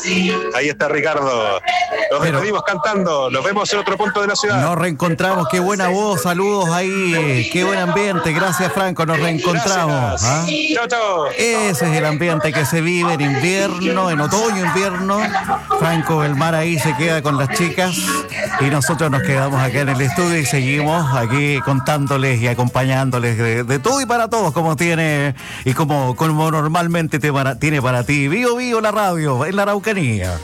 Ahí está Ricardo. Nos despedimos cantando. Nos vemos en otro punto de la ciudad. Nos reencontramos. Qué buena voz. Saludos ahí. Qué buen ambiente. Gracias, Franco. Nos reencontramos. Chao, chao. Ese es el ambiente que se vive en invierno, en otoño, invierno. Franco Belmar ahí se queda con las chicas y nosotros nos quedamos acá en el estudio y seguimos aquí contándoles y acompañándoles de todo y para todos, como tiene y como normalmente tiene para ti. Vivo la radio en la Araucanía.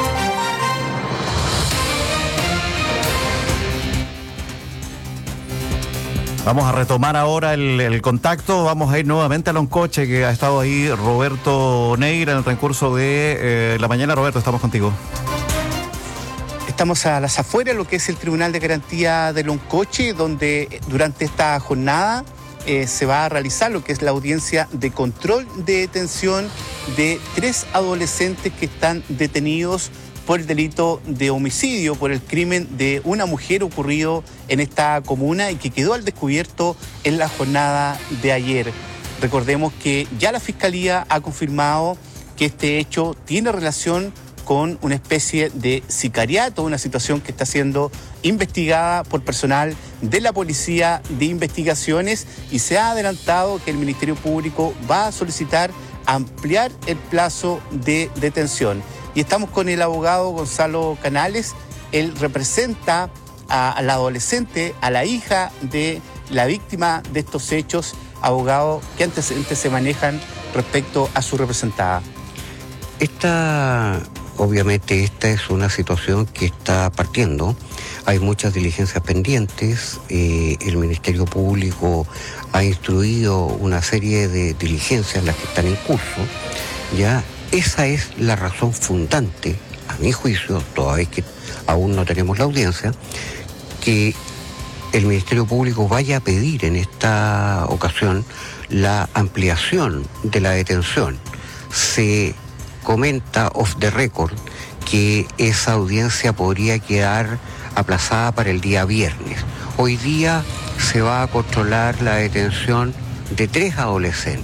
Vamos a retomar ahora el contacto. Vamos a ir nuevamente a Loncoche, que ha estado ahí Roberto Neira en el transcurso de la mañana. Roberto, estamos contigo. Estamos a las afueras, lo que es el Tribunal de Garantía de Loncoche, donde durante esta jornada se va a realizar lo que es la audiencia de control de detención de 3 adolescentes que están detenidos por el delito de homicidio, por el crimen de una mujer ocurrido en esta comuna y que quedó al descubierto en la jornada de ayer. Recordemos que ya la Fiscalía ha confirmado que este hecho tiene relación con una especie de sicariato, una situación que está siendo investigada por personal de la Policía de Investigaciones, y se ha adelantado que el Ministerio Público va a solicitar ampliar el plazo de detención. Y estamos con el abogado Gonzalo Canales. Él representa a la adolescente, a la hija de la víctima de estos hechos. Abogado, ¿qué antecedentes se manejan respecto a su representada? Obviamente esta es una situación que está partiendo. Hay muchas diligencias pendientes. El Ministerio Público ha instruido una serie de diligencias, las que están en curso. Ya, esa es la razón fundante, a mi juicio, toda vez que aún no tenemos la audiencia, que el Ministerio Público vaya a pedir en esta ocasión la ampliación de la detención. Se comenta off the record que esa audiencia podría quedar aplazada para el día viernes. Hoy día se va a controlar la detención de 3 adolescentes.